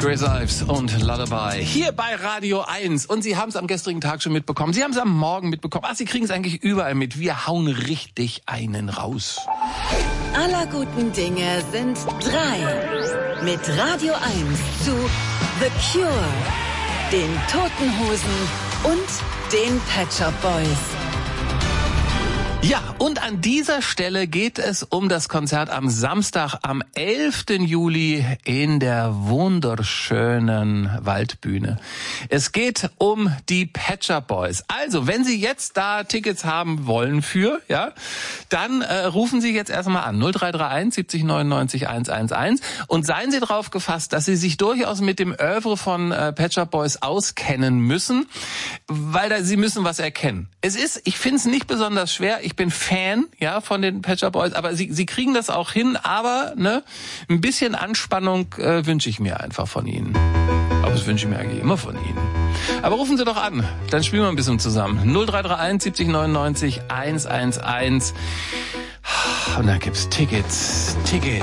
Grace Ives und Lullaby hier bei Radio 1. Und Sie haben es am gestrigen Tag schon mitbekommen. Sie haben es am Morgen mitbekommen. Ach, Sie kriegen es eigentlich überall mit. Wir hauen richtig einen raus. Aller guten Dinge sind drei. Mit Radio 1 zu The Cure, den Toten Hosen und den Pet Shop Boys. Ja, und an dieser Stelle geht es um das Konzert am Samstag, am 11. Juli in der wunderschönen Waldbühne. Es geht um die Pet Shop Boys. Also, wenn Sie jetzt da Tickets haben wollen für, ja, dann rufen Sie jetzt erstmal an 0331 70 99 111 und seien Sie darauf gefasst, dass Sie sich durchaus mit dem Oeuvre von Pet Shop Boys auskennen müssen, weil Sie müssen was erkennen. Ich finde es nicht besonders schwer. Ich bin Fan, ja, von den Pet Shop Boys, aber sie kriegen das auch hin, aber ein bisschen Anspannung wünsche ich mir einfach von Ihnen. Aber das wünsche ich mir eigentlich immer von Ihnen. Aber rufen Sie doch an, dann spielen wir ein bisschen zusammen. 0331 70 99 111 und dann gibt's Tickets.